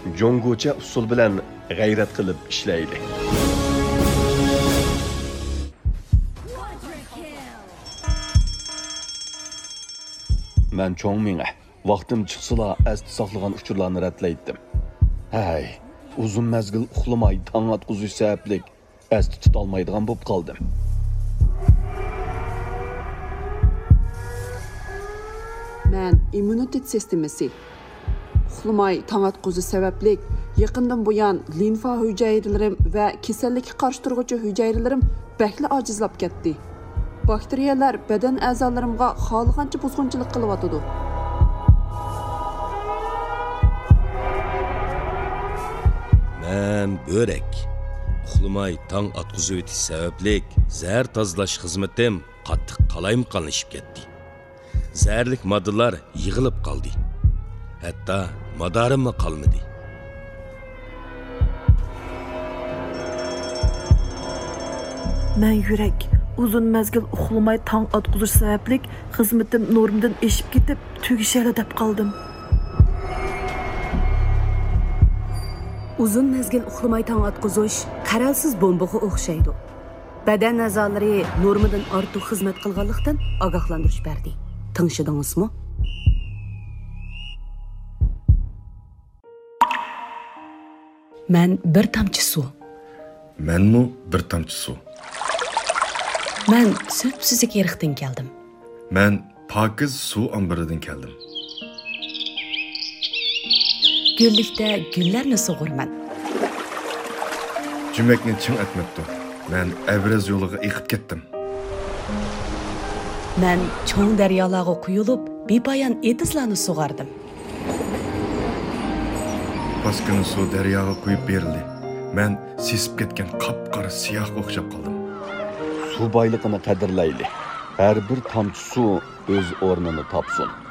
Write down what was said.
Jongocha usul bilan g'ayrat qilib ishlaydi. Men cho'ng menga vaqtim chiqsala asli saqlagan uchurlarni ratlaydim. Hay, uzun mezgil uxlamay tong atquzish sabablik asli tutolmaydigan bo'lib qoldim. Men immunitet sistemasi uxlamay tong atquzish sabablik yaqindan buyon limfa hujayralarim va kasallikka qarshi turuvchi hujayralarim bakli ojizlab ketdi. Bakteriyalar badan a'zolarimga xohlagancha buzg'unchilik qilyotdi. Men börek. Uxlamay tong atquzish o'tish sabablik zahar tozalash xizmatim qattiq qalayimqonlashib ketdi. Zərlik moddalar yığılıb qaldı. Hətta madarimmi qalmadı. Mən yürək uzun məzgil uxlamay tong atquzish sabablik xizmatim normdan eşib ketib tugishali deb qaldım. Uzun mezgil uxlamay tong atquzish qaralsiz bombaga o'xshaydi. Badan a'zolari normadan ortiq xizmat qilganlikdan ogohlantirish berdi. Tanışdыңызmı? Mən bir tamçı su. Mənmi bir tamçı su. Mən söpsüzlük yeriqdən gəldim. Mən pakiz su ambiridan keldim. Güllikdə güllərni sug'urman. Cüməkni çın etmepti. Mən Əbrəz yoluga eqib ketdim. Mən çoğun daryolarga quyulub, bepoyon etizlarni sug'ardim. Paskini su daryoga quyib berildi. Mən sesib ketgan qap-qara siyoh o'xshab qoldim. Su boyligini qadrlayli. Har bir tomchi su o'z o'rnini topsin.